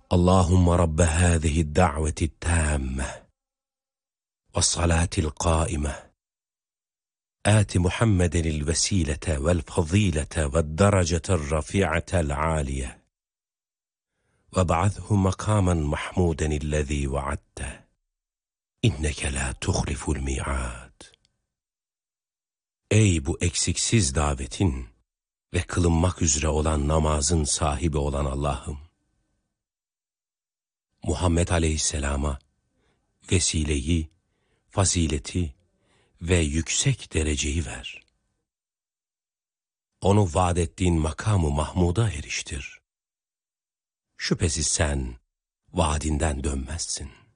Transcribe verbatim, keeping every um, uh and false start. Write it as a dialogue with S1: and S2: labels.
S1: Allahümme Rabbe hâzihi da'veti tâmme ve salâtil qâime âti Muhammedenil vesilete vel fazilete ve derecetel rafi'atel âliye ve ba'athu makamen mahmudenillezî vaadte inneke la tuhliful mi'ad. Ey bu eksiksiz davetin ve kılınmak üzere olan namazın sahibi olan Allah'ım! Muhammed Aleyhisselam'a vesileyi, fazileti ve yüksek dereceyi ver. Onu vaad ettiğin makamı Mahmud'a eriştir. Şüphesiz sen vaadinden dönmezsin.